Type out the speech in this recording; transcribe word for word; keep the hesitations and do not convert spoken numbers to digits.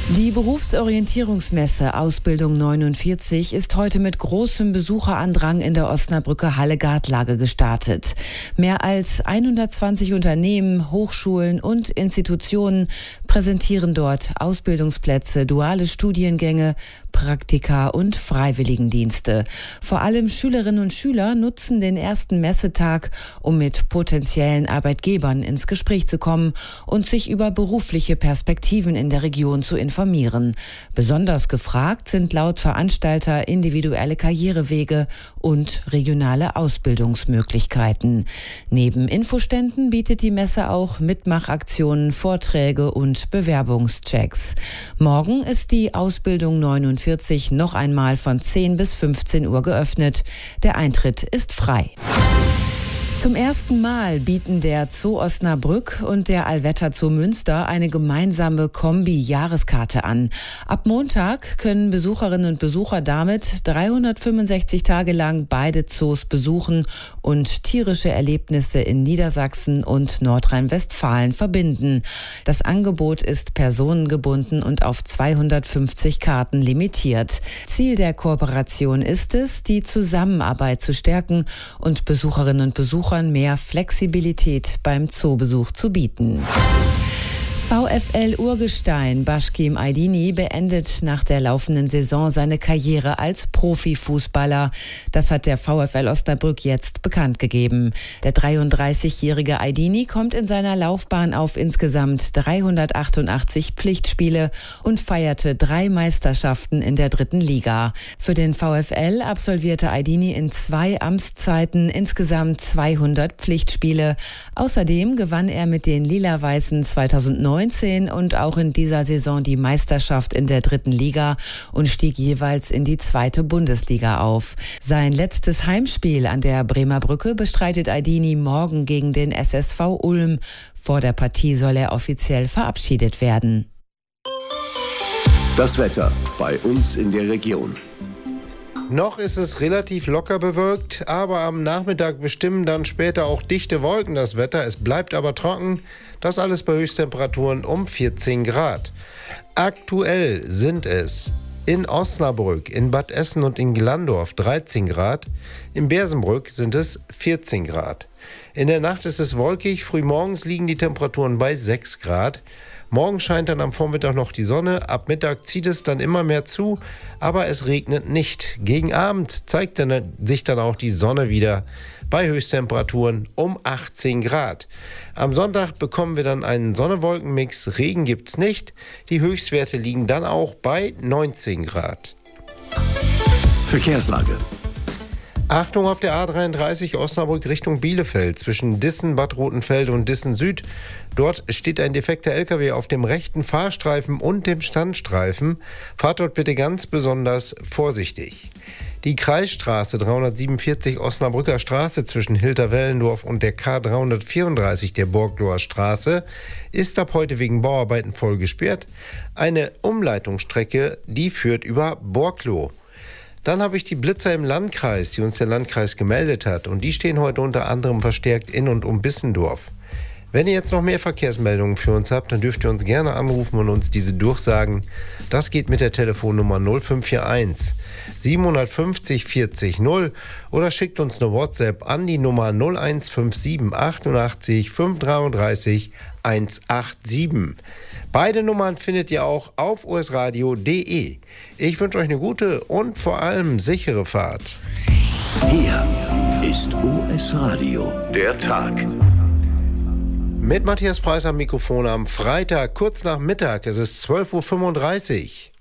Die Berufsorientierungsmesse Ausbildung neunundvierzig ist heute mit großem Besucherandrang in der Osnabrücker Halle Gartlage gestartet. Mehr als hundertzwanzig Unternehmen, Hochschulen und Institutionen präsentieren dort Ausbildungsplätze, duale Studiengänge, Praktika und Freiwilligendienste. Vor allem Schülerinnen und Schüler nutzen den ersten Messetag, um mit potenziellen Arbeitgebern ins Gespräch zu kommen und sich über berufliche Perspektiven in der Region zu informieren. Besonders gefragt sind laut Veranstalter individuelle Karrierewege und regionale Ausbildungsmöglichkeiten. Neben Infoständen bietet die Messe auch Mitmachaktionen, Vorträge und Bewerbungschecks. Morgen ist die Ausbildung neunundvierzig noch einmal von zehn bis fünfzehn Uhr geöffnet. Der Eintritt ist frei. Zum ersten Mal bieten der Zoo Osnabrück und der Allwetter Zoo Münster eine gemeinsame Kombi-Jahreskarte an. Ab Montag können Besucherinnen und Besucher damit dreihundertfünfundsechzig Tage lang beide Zoos besuchen und tierische Erlebnisse in Niedersachsen und Nordrhein-Westfalen verbinden. Das Angebot ist personengebunden und auf zweihundertfünfzig Karten limitiert. Ziel der Kooperation ist es, die Zusammenarbeit zu stärken und Besucherinnen und Besucher mehr Flexibilität beim Zoobesuch zu bieten. VfL Urgestein Başkim Aydini beendet nach der laufenden Saison seine Karriere als Profifußballer. Das hat der VfL Osnabrück jetzt bekannt gegeben. Der dreiunddreißigjährige Aydini kommt in seiner Laufbahn auf insgesamt dreihundertachtundachtzig Pflichtspiele und feierte drei Meisterschaften in der dritten Liga. Für den VfL absolvierte Aydini in zwei Amtszeiten insgesamt zweihundert Pflichtspiele. Außerdem gewann er mit den Lila-Weißen zweitausendneunzehn und auch in dieser Saison die Meisterschaft in der dritten Liga und stieg jeweils in die zweite Bundesliga auf. Sein letztes Heimspiel an der Bremer Brücke bestreitet Aydini morgen gegen den S S V Ulm. Vor der Partie soll er offiziell verabschiedet werden. Das Wetter bei uns in der Region. Noch ist es relativ locker bewölkt, aber am Nachmittag bestimmen dann später auch dichte Wolken das Wetter. Es bleibt aber trocken. Das alles bei Höchsttemperaturen um vierzehn Grad. Aktuell sind es in Osnabrück, in Bad Essen und in Glandorf dreizehn Grad. In Bersenbrück sind es vierzehn Grad. In der Nacht ist es wolkig. Frühmorgens liegen die Temperaturen bei sechs Grad. Morgen scheint dann am Vormittag noch die Sonne, ab Mittag zieht es dann immer mehr zu, aber es regnet nicht. Gegen Abend zeigt dann, sich dann auch die Sonne wieder bei Höchsttemperaturen um achtzehn Grad. Am Sonntag bekommen wir dann einen Sonne-Wolken-Mix, Regen gibt's nicht. Die Höchstwerte liegen dann auch bei neunzehn Grad. Verkehrslage. Achtung auf der A dreiunddreißig Osnabrück Richtung Bielefeld zwischen Dissen, Bad Rotenfelde und Dissen Süd. Dort steht ein defekter L K W auf dem rechten Fahrstreifen und dem Standstreifen. Fahrt dort bitte ganz besonders vorsichtig. Die Kreisstraße dreihundertsiebenundvierzig Osnabrücker Straße zwischen Hilterwellendorf und der K dreihundertvierunddreißig der Borgloher Straße ist ab heute wegen Bauarbeiten voll gesperrt. Eine Umleitungsstrecke, die führt über Borgloh. Dann habe ich die Blitzer im Landkreis, die uns der Landkreis gemeldet hat. Und die stehen heute unter anderem verstärkt in und um Bissendorf. Wenn ihr jetzt noch mehr Verkehrsmeldungen für uns habt, dann dürft ihr uns gerne anrufen und uns diese durchsagen. Das geht mit der Telefonnummer null fünf vier eins siebenhundertfünfzig vierzig null oder schickt uns eine WhatsApp an die Nummer null eins fünf sieben achtundachtzig fünfhundertdreiunddreißig hundertsiebenundachtzig. Beide Nummern findet ihr auch auf o s radio punkt d e. Ich wünsche euch eine gute und vor allem sichere Fahrt. Hier ist O S Radio, der Tag. Mit Matthias Preis am Mikrofon am Freitag, kurz nach Mittag. Es ist zwölf Uhr fünfunddreißig.